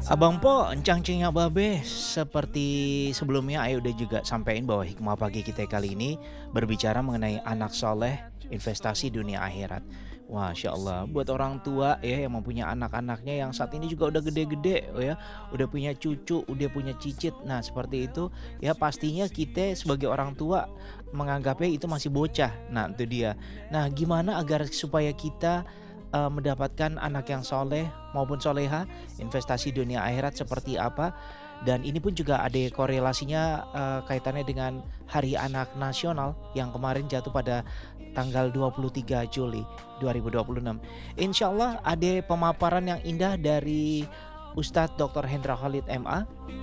Abang Po, encang-cengnya babe, seperti sebelumnya Ayo udah juga sampaikan bahwa hikmah pagi kita kali ini berbicara mengenai anak soleh, investasi dunia akhirat. Wah, Masya Allah, buat orang tua ya yang mempunyai anak-anaknya yang saat ini juga udah gede-gede ya, udah punya cucu, udah punya cicit. Nah, seperti itu ya pastinya kita sebagai orang tua menganggapnya itu masih bocah. Nah, itu dia. Nah, gimana agar supaya kita mendapatkan anak yang soleh maupun soleha, investasi dunia akhirat seperti apa, dan ini pun juga ada korelasinya kaitannya dengan Hari Anak Nasional yang kemarin jatuh pada tanggal 23 Juli 2026. Insya Allah ada pemaparan yang indah dari Ustadz Dr. Hendra Khalid MA.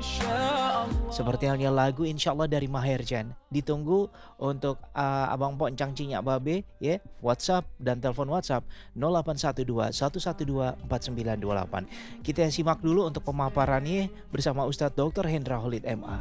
Seperti halnya lagu Insya Allah dari Maherjan. Ditunggu untuk Abang Po Encang Cinyak Babe ya. WhatsApp dan telepon WhatsApp 0812 112 4928. Kita simak dulu untuk pemaparannya bersama Ustadz Dr. Hendra Khalid MA.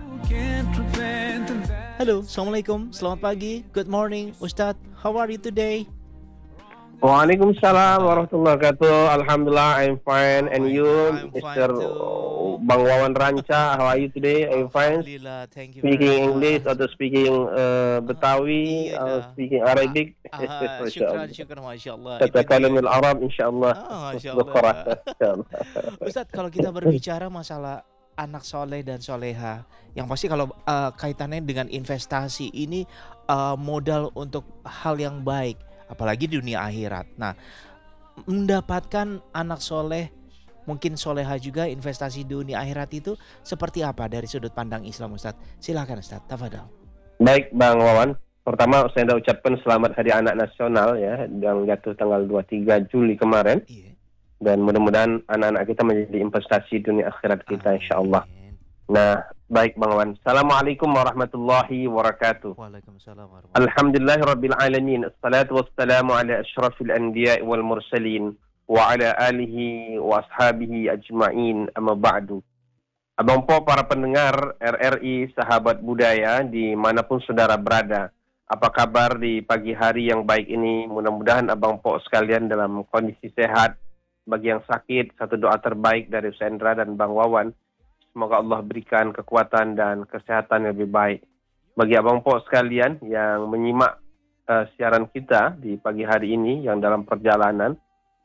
Halo, Assalamualaikum. Selamat pagi. Good morning, Ustadz. How are you today? Waalaikumsalam warahmatullahi wabarakatuh. Alhamdulillah, I'm fine. And you, I'm fine Mr. too. Bang Wawan Ranca, how are you today? I'm fine. Alhamdulillah, thank you very Speaking English much. atau speaking Betawi, Iya dah. speaking Arabic. Masya Syukran, Allah. syukran, Masya Allah. Itu dia. Tatakalamul Arab, insyaAllah. Masya Bukhara, Allah. insyaAllah. Ustadz, kalau kita berbicara masalah anak soleh dan soleha, yang pasti kalau kaitannya dengan investasi ini modal untuk hal yang baik, apalagi di dunia akhirat. Nah, mendapatkan anak soleh, mungkin soleha juga, investasi dunia akhirat itu seperti apa dari sudut pandang Islam, Ustadz? Silakan Ustadz, tafadhal. Baik, Bang Wawan. Pertama, saya dah ucapkan selamat Hari Anak Nasional ya, yang jatuh tanggal 23 Juli kemarin. Iya. Dan mudah-mudahan anak-anak kita menjadi investasi dunia akhirat kita, insyaAllah. Nah, baik Bang Wan. Assalamualaikum warahmatullahi wabarakatuh. Waalaikumsalam warahmatullahi Alhamdulillahirabbil alamin. Assalatu wassalamu ala asyrafil anbiya'i wal mursalin wa ala alihi wa ashabihi ajma'in. Amma ba'du. Abang Po, para pendengar RRI Sahabat Budaya dimanapun saudara berada. Apa kabar di pagi hari yang baik ini? Mudah-mudahan Abang Po sekalian dalam kondisi sehat. Bagi yang sakit, satu doa terbaik dari Sendra dan Bang Wawan. Semoga Allah berikan kekuatan dan kesehatan yang lebih baik. Bagi Abang Po sekalian yang menyimak siaran kita di pagi hari ini yang dalam perjalanan,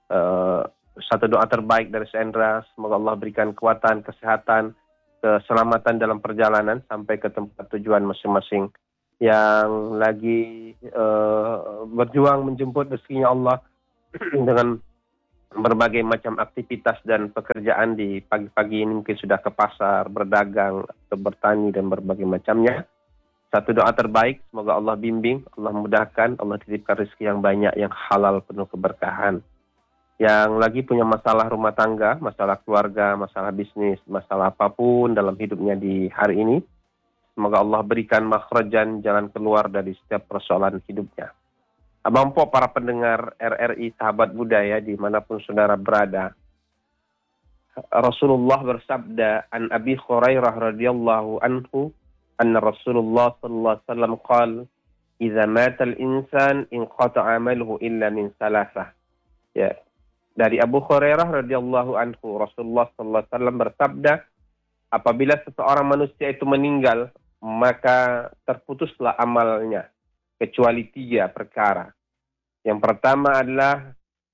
satu doa terbaik dari Sendra. Semoga Allah berikan kekuatan, kesehatan, keselamatan dalam perjalanan sampai ke tempat tujuan masing-masing. Yang lagi berjuang menjemput rezekinya Allah dengan berbagai macam aktivitas dan pekerjaan di pagi-pagi ini, mungkin sudah ke pasar, berdagang, atau bertani dan berbagai macamnya. Satu doa terbaik, semoga Allah bimbing, Allah mudahkan, Allah titipkan rezeki yang banyak, yang halal, penuh keberkahan. Yang lagi punya masalah rumah tangga, masalah keluarga, masalah bisnis, masalah apapun dalam hidupnya di hari ini, semoga Allah berikan makhrajan, jalan keluar dari setiap persoalan hidupnya. Abang Po, para pendengar RRI Sahabat Budaya dimanapun saudara berada, Rasulullah bersabda, an Abi Hurairah radhiyallahu anhu, anna Rasulullah sallallahu alaihi wasallam qala, idza mata al-insan inqata'a amaluhu illa min salasah. Ya. Dari Abu Hurairah radhiyallahu anhu, Rasulullah sallallahu alaihi wasallam bersabda, apabila seseorang manusia itu meninggal, maka terputuslah amalnya kecuali 3 perkara. Yang pertama adalah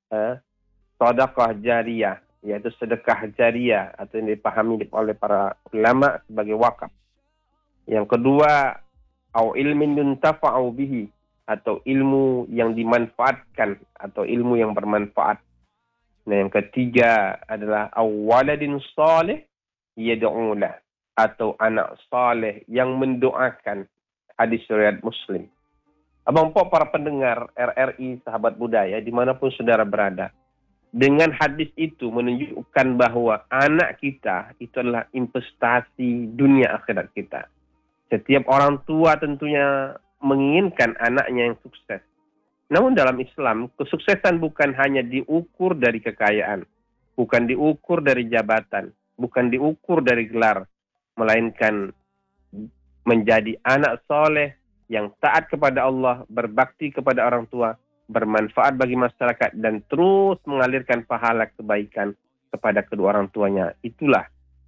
sedekah jariyah, yaitu sedekah jariyah atau yang dipahami oleh para ulama sebagai wakaf. Yang kedua, au ilmin yuntafa'u bihi, atau ilmu yang dimanfaatkan atau ilmu yang bermanfaat. Nah, yang ketiga adalah au waladin salih yad'u lah, atau anak saleh yang mendoakan. Hadis riwayat Muslim. Abang Po, para pendengar RRI Sahabat Budaya dimanapun saudara berada, dengan hadis itu menunjukkan bahwa anak kita itu adalah investasi dunia akhirat kita. Setiap orang tua tentunya menginginkan anaknya yang sukses. Namun dalam Islam, kesuksesan bukan hanya diukur dari kekayaan, bukan diukur dari jabatan, bukan diukur dari gelar, melainkan menjadi anak soleh yang taat kepada Allah, berbakti kepada orang tua, bermanfaat bagi masyarakat, dan terus mengalirkan pahala kebaikan kepada kedua orang tuanya. Itulah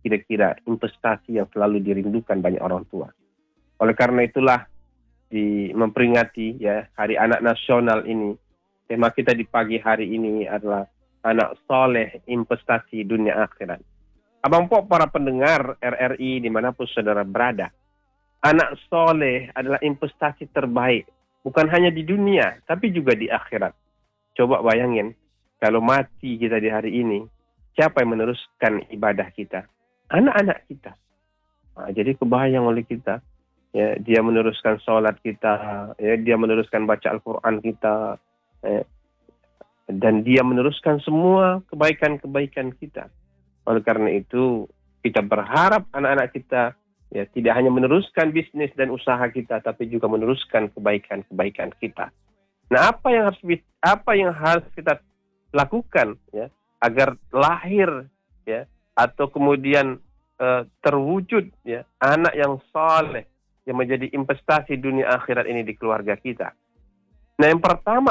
kira-kira investasi yang selalu dirindukan banyak orang tua. Oleh karena itulah memperingati ya Hari Anak Nasional ini, tema kita di pagi hari ini adalah anak soleh investasi dunia akhirat. Abang Po para pendengar RRI dimanapun saudara berada, anak soleh adalah investasi terbaik, bukan hanya di dunia, tapi juga di akhirat. Coba bayangin, kalau mati kita di hari ini, siapa yang meneruskan ibadah kita? Anak-anak kita. Nah, jadi kebayang oleh kita, ya, dia meneruskan sholat kita, ya, dia meneruskan baca Al-Quran kita, ya, dan dia meneruskan semua kebaikan-kebaikan kita. Oleh karena itu, kita berharap anak-anak kita ya tidak hanya meneruskan bisnis dan usaha kita, tapi juga meneruskan kebaikan-kebaikan kita. Nah, apa yang harus kita lakukan ya agar lahir ya atau kemudian terwujud ya anak yang saleh yang menjadi investasi dunia akhirat ini di keluarga kita. Nah, yang pertama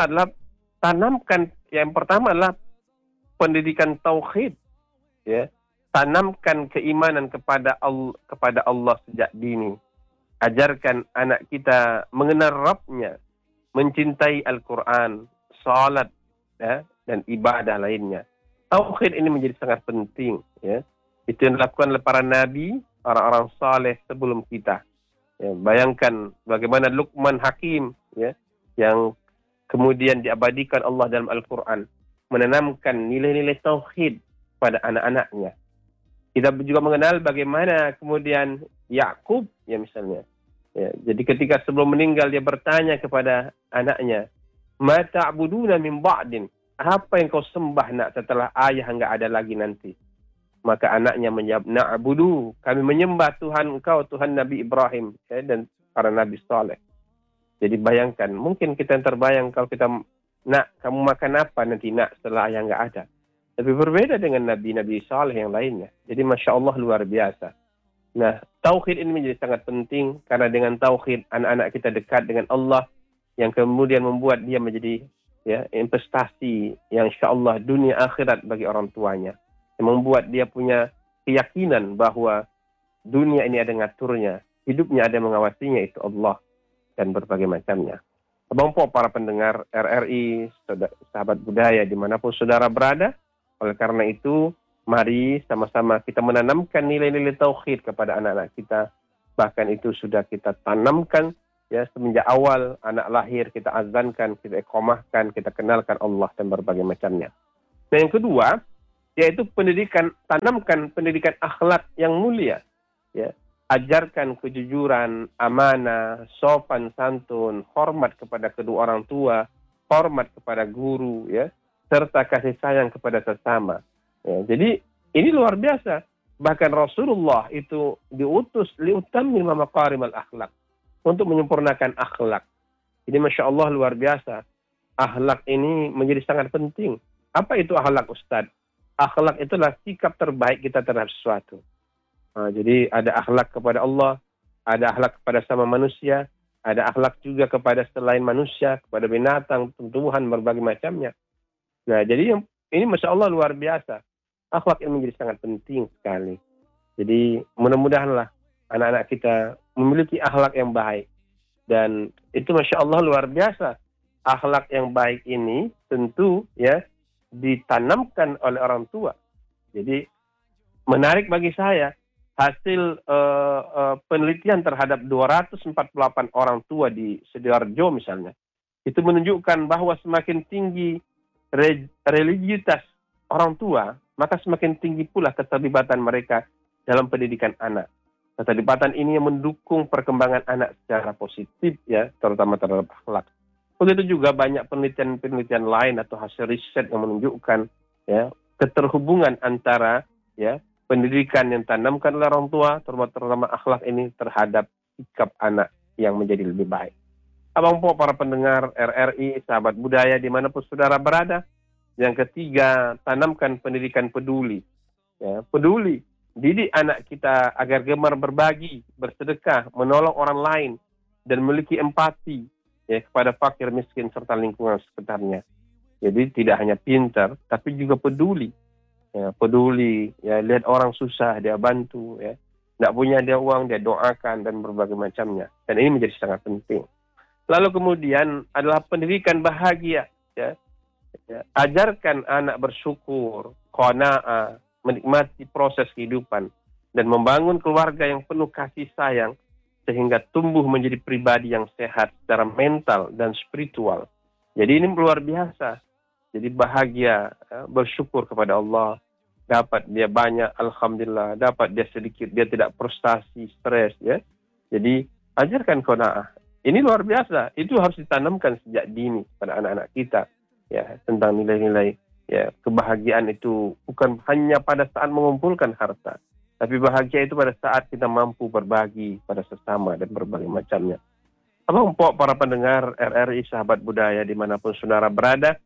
adalah pendidikan tauhid. Ya, tanamkan keimanan kepada Allah sejak dini. Ajarkan anak kita mengenal Rabb-Nya, mencintai Al-Quran, salat, ya, dan ibadah lainnya. Tauhid ini menjadi sangat penting. Ya. Itu yang dilakukan oleh para nabi, orang-orang saleh sebelum kita. Ya, bayangkan bagaimana Luqman Hakim, ya, yang kemudian diabadikan Allah dalam Al-Quran, menanamkan nilai-nilai tauhid pada anak-anaknya. Kita juga mengenal bagaimana kemudian Yakub ya misalnya. Ya, jadi ketika sebelum meninggal dia bertanya kepada anaknya, "Ma ta'buduna min ba'din?" Apa yang kau sembah nak setelah ayah enggak ada lagi nanti? Maka anaknya menjawab, "Na'budu, kami menyembah Tuhan engkau, Tuhan Nabi Ibrahim ya, dan para nabi saleh." Jadi bayangkan, mungkin kita yang terbayang kalau kita, "Nak, kamu makan apa nanti nak setelah ayah enggak ada?" Tapi berbeda dengan nabi-nabi saleh yang lainnya. Jadi Masya Allah luar biasa. Nah, tauhid ini menjadi sangat penting karena dengan tauhid anak-anak kita dekat dengan Allah yang kemudian membuat dia menjadi ya investasi yang insya Allah dunia akhirat bagi orang tuanya. Yang membuat dia punya keyakinan bahwa dunia ini ada ngaturnya, hidupnya ada mengawasinya, itu Allah dan berbagai macamnya. Abang Po para pendengar RRI, sahabat budaya dimanapun saudara berada, oleh karena itu, mari sama-sama kita menanamkan nilai-nilai tauhid kepada anak-anak kita. Bahkan itu sudah kita tanamkan ya semenjak awal anak lahir, kita azankan, kita iqamahkan, kita kenalkan Allah dan berbagai macamnya. Nah, yang kedua, yaitu tanamkan pendidikan akhlak yang mulia. Ya. Ajarkan kejujuran, amanah, sopan santun, hormat kepada kedua orang tua, hormat kepada guru, ya, serta kasih sayang kepada sesama. Ya, jadi ini luar biasa. Bahkan Rasulullah itu diutus liutammima maqarimal akhlak, untuk menyempurnakan akhlak. Jadi Masya Allah luar biasa. Akhlak ini menjadi sangat penting. Apa itu akhlak, Ustaz? Akhlak itulah sikap terbaik kita terhadap sesuatu. Nah, jadi ada akhlak kepada Allah, ada akhlak kepada sama manusia, ada akhlak juga kepada selain manusia, kepada binatang, tumbuhan, berbagai macamnya. Nah, jadi ini Masya Allah luar biasa. Akhlak ini menjadi sangat penting sekali. Jadi mudah-mudahanlah anak-anak kita memiliki akhlak yang baik. Dan itu Masya Allah luar biasa. Akhlak yang baik ini tentu ya ditanamkan oleh orang tua. Jadi menarik bagi saya, hasil penelitian terhadap 248 orang tua di Sidoarjo misalnya, itu menunjukkan bahwa semakin tinggi religiusitas orang tua, maka semakin tinggi pula keterlibatan mereka dalam pendidikan anak. Keterlibatan ini yang mendukung perkembangan anak secara positif ya, terutama terhadap akhlak. Begitu juga banyak penelitian-penelitian lain atau hasil riset yang menunjukkan ya keterhubungan antara ya pendidikan yang tanamkan oleh orang tua, terutama akhlak ini terhadap sikap anak yang menjadi lebih baik. Abang Po para pendengar RRI, sahabat budaya dimanapun saudara berada. Yang ketiga, tanamkan pendidikan peduli. Ya, peduli, didik anak kita agar gemar berbagi, bersedekah, menolong orang lain, dan memiliki empati ya kepada fakir, miskin, serta lingkungan sekitarnya. Jadi tidak hanya pintar, tapi juga peduli. ya, peduli, ya, lihat orang susah dia bantu, ya, nggak punya dia uang dia doakan dan berbagai macamnya. Dan ini menjadi sangat penting. Lalu kemudian adalah pendidikan bahagia, ya. Ya, ajarkan anak bersyukur, qanaah, menikmati proses kehidupan dan membangun keluarga yang penuh kasih sayang sehingga tumbuh menjadi pribadi yang sehat secara mental dan spiritual. Jadi ini luar biasa. Jadi bahagia, ya, bersyukur kepada Allah, dapat dia banyak, alhamdulillah, dapat dia sedikit, dia tidak frustasi, stres, ya. Jadi ajarkan qanaah. Ini luar biasa. Itu harus ditanamkan sejak dini pada anak-anak kita. Ya, tentang nilai-nilai, ya, kebahagiaan itu bukan hanya pada saat mengumpulkan harta, tapi bahagia itu pada saat kita mampu berbagi pada sesama dan berbagai macamnya. Abang Pok, para pendengar RRI Sahabat Budaya dimanapun saudara berada,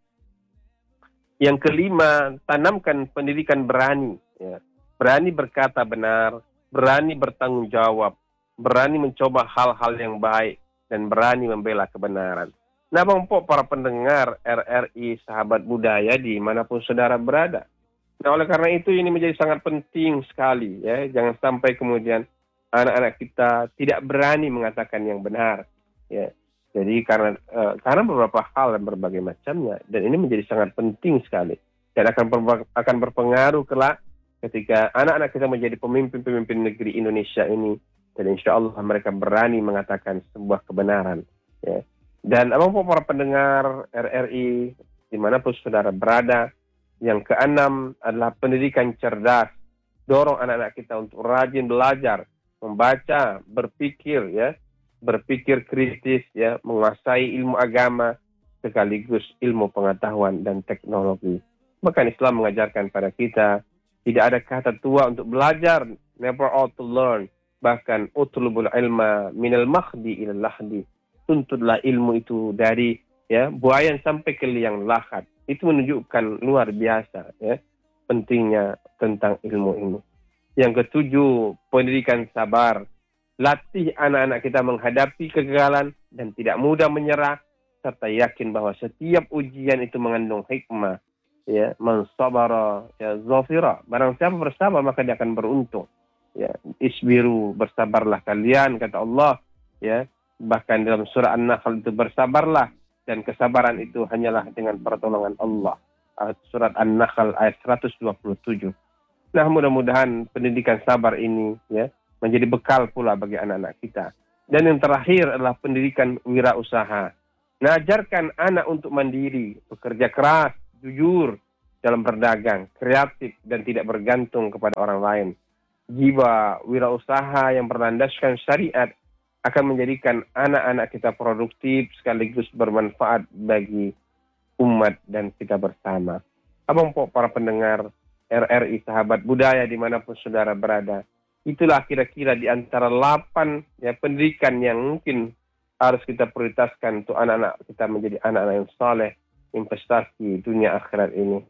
yang kelima, tanamkan pendidikan berani, ya. Berani berkata benar, berani bertanggung jawab, berani mencoba hal-hal yang baik, dan berani membela kebenaran. Nah, Bang Pok, para pendengar RRI Sahabat Budaya dimanapun saudara berada. Nah, oleh karena itu ini menjadi sangat penting sekali, ya. Jangan sampai kemudian anak-anak kita tidak berani mengatakan yang benar, ya. Jadi karena beberapa hal dan berbagai macamnya, dan ini menjadi sangat penting sekali dan akan berpengaruh kelak ketika anak-anak kita menjadi pemimpin-pemimpin negeri Indonesia ini, dan insya Allah mereka berani mengatakan sebuah kebenaran, ya. Dan Abang para pendengar RRI dimanapun saudara berada, yang keenam adalah pendidikan cerdas. Dorong anak-anak kita untuk rajin belajar, membaca, berpikir, ya, berpikir kritis, ya, menguasai ilmu agama sekaligus ilmu pengetahuan dan teknologi. Bahkan Islam mengajarkan pada kita tidak ada kata tua untuk belajar, never ought to learn. Bahkan utlubul ilma minal mahdi ilal lahdi. Tuntutlah ilmu itu dari, ya, buayan sampai ke liang lahat. Itu menunjukkan luar biasa, ya, pentingnya tentang ilmu ini. Yang ketujuh, pendidikan sabar. Latih anak-anak kita menghadapi kegagalan dan tidak mudah menyerah, serta yakin bahwa setiap ujian itu mengandung hikmah, ya. Man sabara, ya, zafira. Barang siapa bersabar maka dia akan beruntung, ya. Isbiru, bersabarlah kalian, kata Allah, ya. Bahkan dalam surah An-Nahl itu bersabarlah, dan kesabaran itu hanyalah dengan pertolongan Allah. Surat An-Nahl ayat 127. Nah, mudah-mudahan pendidikan sabar ini, ya, menjadi bekal pula bagi anak-anak kita. Dan yang terakhir adalah pendidikan wirausaha. Mengajarkan anak untuk mandiri, bekerja keras, jujur dalam berdagang, kreatif dan tidak bergantung kepada orang lain. Jiwa wirausaha yang berlandaskan syariat akan menjadikan anak-anak kita produktif sekaligus bermanfaat bagi umat dan kita bersama. Abang Pok, para pendengar RRI Sahabat Budaya dimanapun saudara berada, itulah kira-kira di antara 8, ya, pendidikan yang mungkin harus kita prioritaskan untuk anak-anak kita menjadi anak-anak yang saleh, investasi dunia akhirat ini.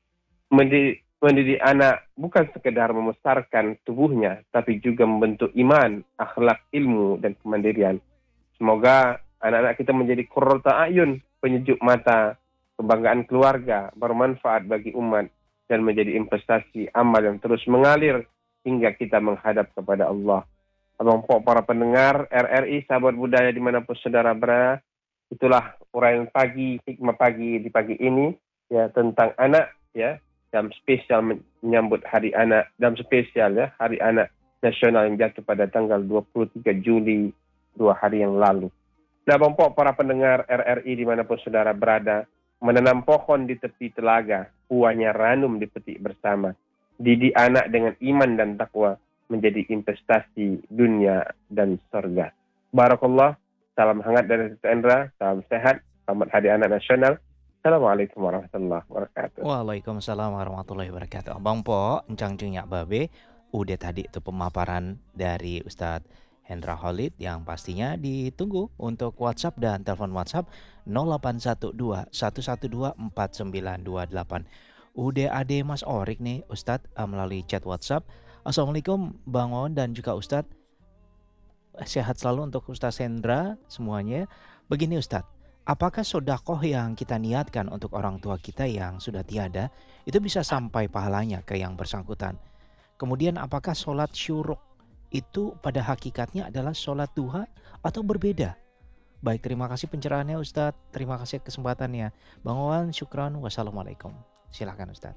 Mendidik anak bukan sekedar membesarkan tubuhnya, tapi juga membentuk iman, akhlak, ilmu, dan kemandirian. Semoga anak-anak kita menjadi qurrata a'yun, penyejuk mata, kebanggaan keluarga, bermanfaat bagi umat, dan menjadi investasi amal yang terus mengalir hingga kita menghadap kepada Allah. Abang Pok, para pendengar RRI Sahabat Budaya dimanapun saudara berada, itulah uraian pagi, hikmah pagi di pagi ini, ya, tentang anak, ya, dalam spesial menyambut Hari Anak, dalam spesial, ya, Hari Anak Nasional yang jatuh pada tanggal 23 Juli 2 hari yang lalu. Nah, Bang Pok, para pendengar RRI dimanapun saudara berada, menanam pohon di tepi telaga, buahnya ranum dipetik bersama. Didik anak dengan iman dan takwa menjadi investasi dunia dan surga. Barakallah, salam hangat dari Tito Endra, salam sehat, selamat Hari Anak Nasional. Assalamualaikum warahmatullahi wabarakatuh. Waalaikumsalam warahmatullahi wabarakatuh. Abang Po, encang cenyak babe, udah tadi itu pemaparan dari Ustadz Hendra Khalid yang pastinya ditunggu untuk WhatsApp dan telepon WhatsApp 0812 112 4928. Udah ada Mas Orik nih Ustadz melalui chat WhatsApp. Assalamualaikum Bang On dan juga Ustadz. Sehat selalu untuk Ustadz Hendra semuanya. Begini Ustadz, Apakah sodakoh yang kita niatkan untuk orang tua kita yang sudah tiada itu bisa sampai pahalanya ke yang bersangkutan? Kemudian apakah sholat syuruk itu pada hakikatnya adalah sholat duha atau berbeda? Baik, terima kasih pencerahannya Ustadz. Terima kasih kesempatannya. Bang Wawan, syukran. Wassalamualaikum. Silakan Ustadz.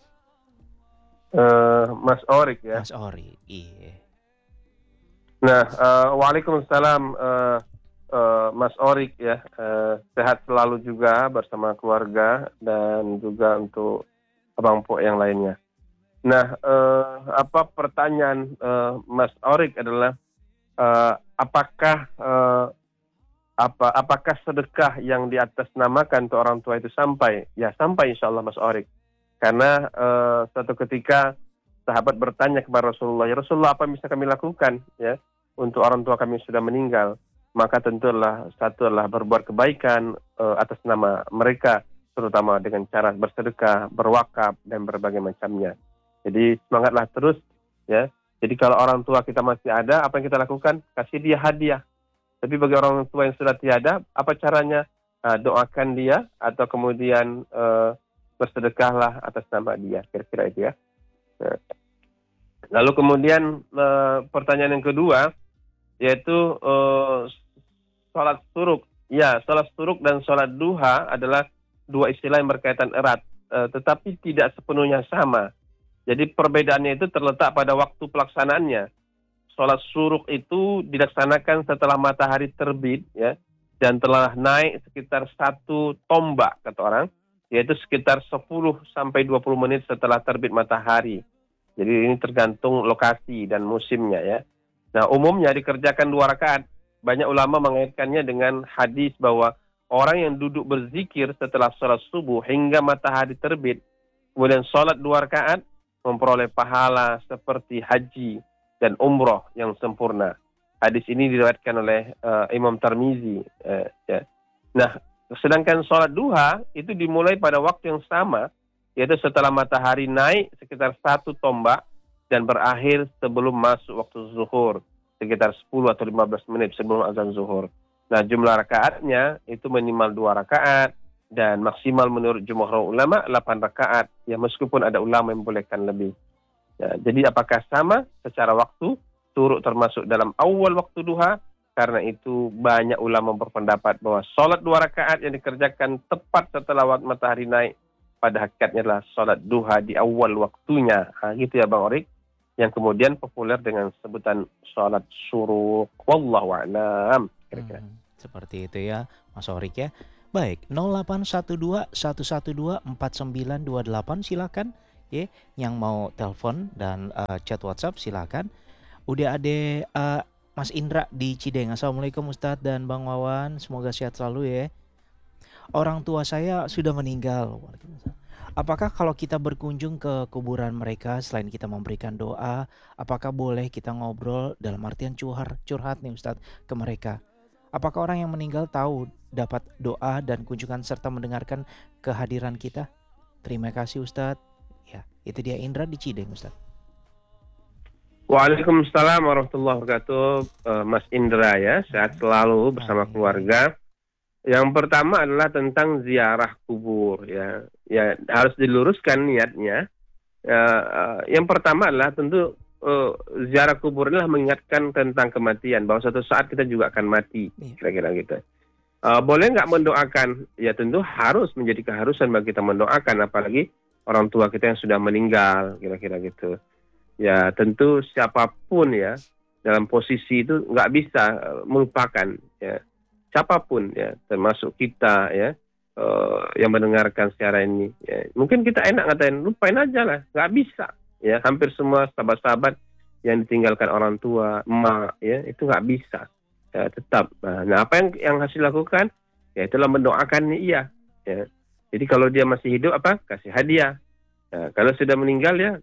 Mas Orik ya. Mas Ori, iya. Nah, waalaikumsalam Mas Orik ya. Sehat selalu juga bersama keluarga dan juga untuk abang po yang lainnya. Nah, apa pertanyaan Mas Orik adalah apakah apakah sedekah yang diatasnamakan untuk orang tua itu sampai? Ya sampai insya Allah Mas Orik. Karena suatu ketika sahabat bertanya kepada Rasulullah, ya Rasulullah apa yang bisa kami lakukan ya untuk orang tua kami yang sudah meninggal? Maka tentulah satu adalah berbuat kebaikan atas nama mereka, terutama dengan cara bersedekah, berwakaf dan berbagai macamnya. Jadi semangatlah terus ya. Jadi kalau orang tua kita masih ada, apa yang kita lakukan? Kasih dia hadiah. Tapi bagi orang tua yang sudah tiada, apa caranya? Doakan dia atau kemudian bersedekahlah atas nama dia. Kira-kira itu ya. Lalu kemudian pertanyaan yang kedua, yaitu sholat suruk. Ya, sholat suruk dan sholat duha adalah dua istilah yang berkaitan erat, tetapi tidak sepenuhnya sama. Jadi perbedaannya itu terletak pada waktu pelaksanaannya. Sholat suruk itu dilaksanakan setelah matahari terbit, ya, dan telah naik sekitar 1 tombak, kata orang, yaitu sekitar 10 sampai 20 menit setelah terbit matahari. Jadi ini tergantung lokasi dan musimnya ya. Nah, umumnya dikerjakan 2 rakaat. Banyak ulama mengaitkannya dengan hadis bahwa orang yang duduk berzikir setelah sholat subuh hingga matahari terbit, kemudian sholat 2 rakaat, memperoleh pahala seperti haji dan umroh yang sempurna. Hadis ini diriwayatkan oleh Imam Tirmizi. Ya. Nah, sedangkan sholat duha itu dimulai pada waktu yang sama, yaitu setelah matahari naik sekitar 1 tombak dan berakhir sebelum masuk waktu zuhur, sekitar 10 atau 15 menit sebelum azan zuhur. Nah, jumlah rakaatnya itu minimal 2 rakaat dan maksimal menurut jumhur ulama 8 rakaat. Ya, meskipun ada ulama yang membolehkan lebih. Ya, jadi apakah sama secara waktu? Turut termasuk dalam awal waktu duha. Karena itu banyak ulama berpendapat bahwa sholat 2 rakaat yang dikerjakan tepat setelah matahari naik pada hakikatnya adalah sholat duha di awal waktunya. Gitu ya Bang Orik. Yang kemudian populer dengan sebutan sholat syuruk. Wallahu a'lam. Kira-kira. Seperti itu ya Mas Orik ya. Baik, 0812 112 4928 silakan ya, yang mau telepon dan chat WhatsApp silakan. Udah ada Mas Indra di Cideng. Assalamualaikum Ustadz dan Bang Wawan, semoga sehat selalu ya. Orang tua saya sudah meninggal. Apakah kalau kita berkunjung ke kuburan mereka selain kita memberikan doa, apakah boleh kita ngobrol dalam artian curhat nih Ustadz ke mereka? Apakah orang yang meninggal tahu dapat doa dan kunjungan serta mendengarkan kehadiran kita? Terima kasih Ustadz. Ya, itu dia Indra di Cideng Ustadz. Waalaikumsalam warahmatullahi wabarakatuh. Mas Indra ya, sehat selalu bersama keluarga. Yang pertama adalah tentang ziarah kubur ya. Ya harus diluruskan niatnya. Yang pertama adalah tentu ziarah kubur adalah mengingatkan tentang kematian, bahwa suatu saat kita juga akan mati, kira-kira gitu. Boleh nggak mendoakan? Ya tentu harus menjadi keharusan bagi kita mendoakan, apalagi orang tua kita yang sudah meninggal, kira-kira gitu. Ya tentu siapapun ya dalam posisi itu nggak bisa melupakan ya, siapapun ya, termasuk kita ya yang mendengarkan siaran ini. Ya. Mungkin kita enak ngatain lupain aja lah, nggak bisa. Ya, hampir semua sahabat-sahabat yang ditinggalkan orang tua, emak, ya itu nggak bisa. Ya, tetap. Nah, apa yang harus dilakukan? Ya, itulah mendoakan iya. Ya. Jadi kalau dia masih hidup, kasih hadiah. Ya, kalau sudah meninggal ya,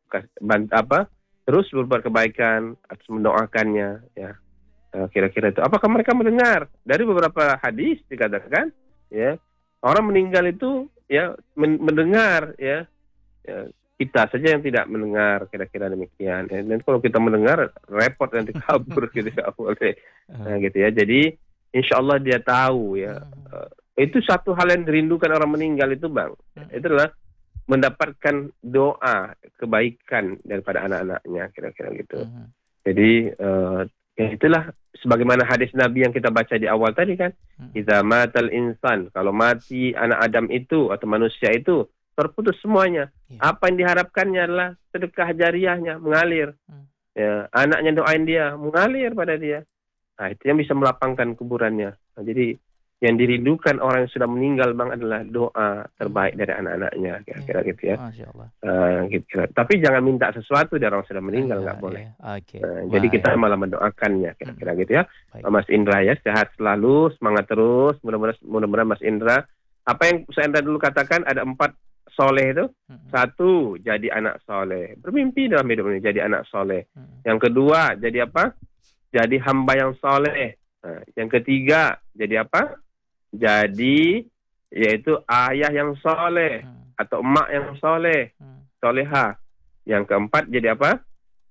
terus berbuat kebaikan, harus mendoakannya. Ya, kira-kira itu. Apakah mereka mendengar? Dari beberapa hadis dikatakan, ya orang meninggal itu ya mendengar, ya. Kita saja yang tidak mendengar, kira-kira demikian. Dan kalau kita mendengar, repot nanti kabur gitu, nggak boleh. Nah, gitu ya. Jadi insya Allah dia tahu ya. Mhm. Itu satu hal yang dirindukan orang meninggal itu, Bang. Mhm. Itu adalah mendapatkan doa kebaikan daripada anak-anaknya, kira-kira gitu. Mhm. Jadi ya itulah sebagaimana hadis Nabi yang kita baca di awal tadi kan. Mhm. Idza matal insan, kalau mati anak Adam itu atau manusia itu terputus semuanya. Iya. Apa yang diharapkannya adalah sedekah jariahnya mengalir. Mhm. Ya, anaknya doain dia, mengalir pada dia. Nah, itu yang bisa melapangkan kuburannya. Nah, jadi yang dirindukan orang yang sudah meninggal, Bang, adalah doa terbaik dari anak-anaknya, Iya. kira-kira gitu ya. Masya Allah. Gitu. Tapi jangan minta sesuatu dari orang sudah meninggal, Iya, nggak boleh. iya. Oke. Jadi Baik. kita malah mendoakannya, kira-kira gitu ya. Baik. Mas Indra ya, sehat selalu, semangat terus. Mudah-mudahan Mas Indra, apa yang Mas Indra dulu katakan, ada 4 soleh itu. Mhm. 1, jadi anak soleh. Bermimpi dalam hidup ini, jadi anak soleh. Mhm. Yang kedua, jadi apa? Jadi hamba yang soleh. Nah, yang ketiga, jadi apa? Jadi, yaitu ayah yang soleh. Mhm. Atau emak yang soleh. Mhm. Soleha. Yang keempat, jadi apa?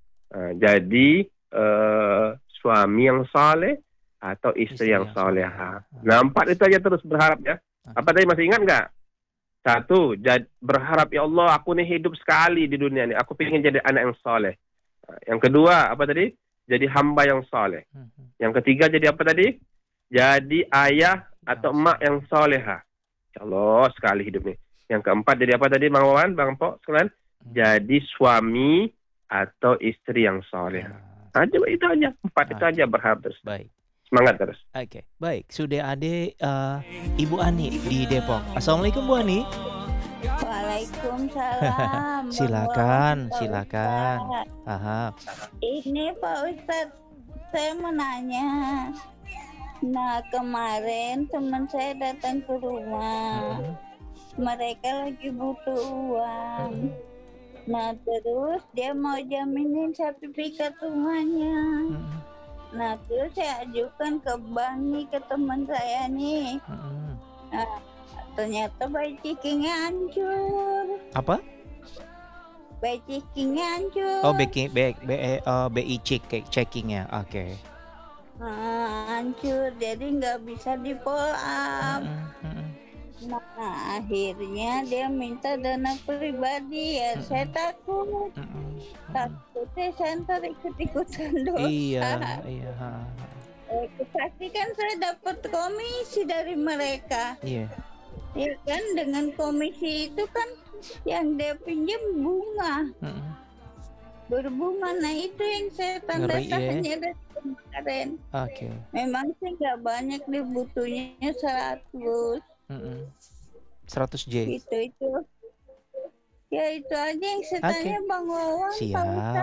Jadi suami yang soleh atau istri yang soleha. Nah, 4 itu aja terus berharap ya. Apa tadi masih ingat nggak? 1, berharap, ya Allah, aku nih hidup sekali di dunia ini. Aku pengen jadi anak yang soleh. Yang kedua, apa tadi? Jadi hamba yang soleh. Mhm. Yang ketiga, jadi apa tadi? Jadi ayah atau emak yang soleha. Ya Allah, sekali hidup nih. Yang keempat, jadi apa tadi, Bang Wawan, Bang Pok, sekalian? Jadi suami atau istri yang soleha. Nah, coba itu aja. 4 itu aja berharap terus. Baik. Semangat terus. Oke, baik. Sudah ada Ibu Ani di Depok. Assalamualaikum Bu Ani. Waalaikumsalam. Silakan, Pak silakan. Ustadz. Aha. Ini Pak Ustadz, saya mau nanya. Nah, kemarin teman saya datang ke rumah. Mhm. Mereka lagi butuh uang. Mhm. Nah, terus dia mau jaminin sertifikat rumahnya. Mhm. Nah, terus saya ajukan ke bank nih, ke teman saya nih. Mhm. Nah, ternyata bayi cikingnya hancur. Apa? Bayi cikingnya hancur. Oh, BI checkingnya. Oke. Hancur, jadi nggak bisa di follow up. Mhm. Mhm. Nah, akhirnya dia minta dana pribadi ya. Saya takut. Mhm. Takutnya saya ntar ikut-ikutan dosa. Iya, iya. Ha, ha. Pasti kan saya dapat komisi dari mereka. Iya. Ya kan, dengan komisi itu kan yang dia pinjam bunga. Mhm. Berbunga. Nah, itu yang saya tanda Ngeri ya. tanya dari kemarin. Oke. Memang sih nggak banyak, dibutuhnya 100. Mhm. 100 J. Itu ya itu aja yang saya Oke. tanya Bang Wawan, Pak Siap. Ustadz.